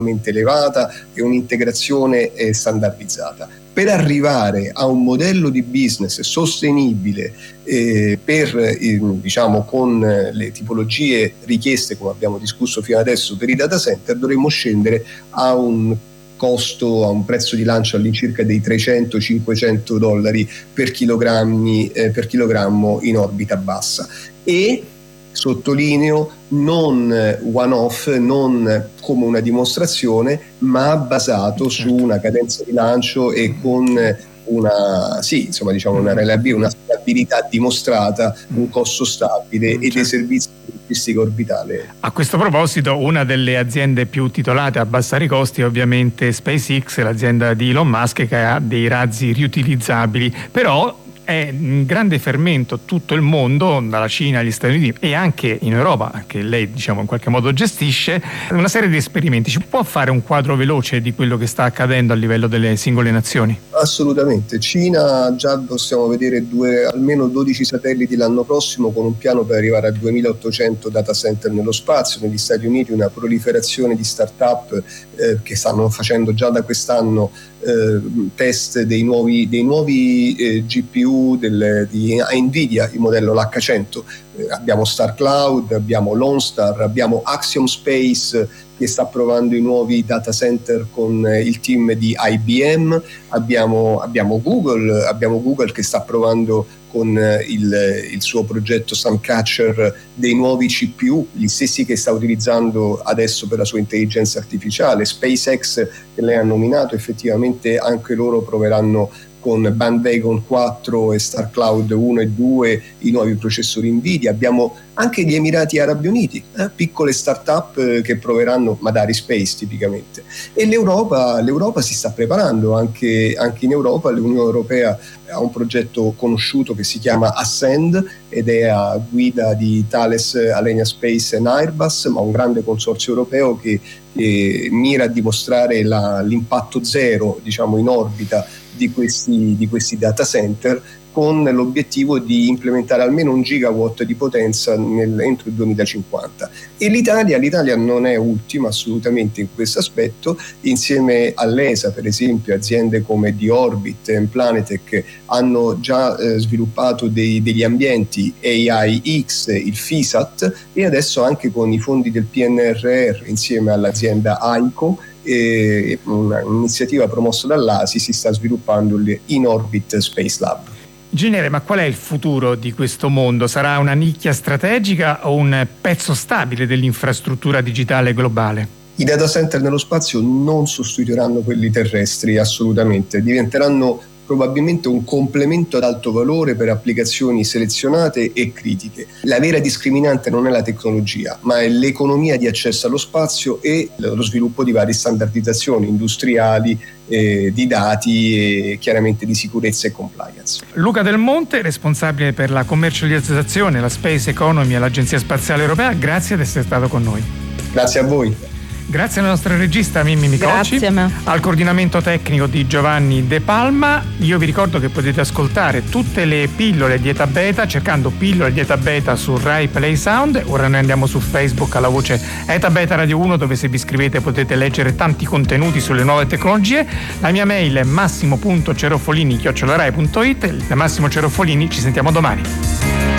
elevata e un'integrazione standardizzata. Per arrivare a un modello di business sostenibile con le tipologie richieste, come abbiamo discusso fino adesso, per i data center, dovremmo scendere a un prezzo di lancio all'incirca dei $300-500 per chilogrammo in orbita bassa. E sottolineo, non one-off, non come una dimostrazione, ma basato su una cadenza di lancio e con una reliabilità, una stabilità dimostrata, un costo stabile e dei servizi di logistica orbitale. A questo proposito, una delle aziende più titolate a abbassare i costi è ovviamente SpaceX, l'azienda di Elon Musk, che ha dei razzi riutilizzabili, però è in grande fermento tutto il mondo, dalla Cina agli Stati Uniti e anche in Europa, che lei in qualche modo gestisce, una serie di esperimenti. Ci può fare un quadro veloce di quello che sta accadendo a livello delle singole nazioni? Assolutamente. Cina, già possiamo vedere almeno 12 satelliti l'anno prossimo, con un piano per arrivare a 2800 data center nello spazio. Negli Stati Uniti una proliferazione di start-up che stanno facendo già da quest'anno test dei nuovi GPU di Nvidia, il modello l'H100. Abbiamo Star Cloud, abbiamo Lone Star, abbiamo Axiom Space che sta provando i nuovi data center con il team di IBM, abbiamo Google che sta provando con il suo progetto Suncatcher dei nuovi CPU, gli stessi che sta utilizzando adesso per la sua intelligenza artificiale. SpaceX, che lei ha nominato, effettivamente anche loro proveranno con Bandwagon 4 e Star Cloud 1 e 2 i nuovi processori Nvidia. Abbiamo anche gli Emirati Arabi Uniti, piccole start-up che proveranno Madari Space tipicamente. E l'Europa si sta preparando, anche in Europa. L'Unione Europea ha un progetto conosciuto che si chiama Ascend ed è a guida di Thales Alenia Space e Airbus, ma un grande consorzio europeo che mira a dimostrare l'impatto zero, in orbita di questi data center, con l'obiettivo di implementare almeno 1 gigawatt di potenza entro il 2050. E l'Italia non è ultima assolutamente in questo aspetto. Insieme all'ESA, per esempio, aziende come D-Orbit e Planetech hanno già sviluppato degli ambienti AIX, il FISAT, e adesso anche con i fondi del PNRR, insieme all'azienda AICO, un'iniziativa promossa dall'ASI, si sta sviluppando l'In Orbit Space Lab. Ingegnere, ma qual è il futuro di questo mondo? Sarà una nicchia strategica o un pezzo stabile dell'infrastruttura digitale globale? I data center nello spazio non sostituiranno quelli terrestri, assolutamente. Diventeranno probabilmente un complemento ad alto valore per applicazioni selezionate e critiche. La vera discriminante non è la tecnologia, ma è l'economia di accesso allo spazio e lo sviluppo di varie standardizzazioni industriali, di dati e chiaramente di sicurezza e compliance. Luca Del Monte, responsabile per la commercializzazione, la Space Economy all'Agenzia Spaziale Europea, grazie di essere stato con noi. Grazie a voi. Grazie alla nostra regista Mimmi Micocci, al coordinamento tecnico di Giovanni De Palma. Io vi ricordo che potete ascoltare tutte le pillole di Eta Beta cercando pillole di Eta Beta su Rai Play Sound. Ora noi andiamo su Facebook alla voce Eta Beta Radio 1, dove se vi iscrivete potete leggere tanti contenuti sulle nuove tecnologie. La mia mail è massimo.cerofolini@rai.it. Da Massimo Cerofolini, ci sentiamo domani.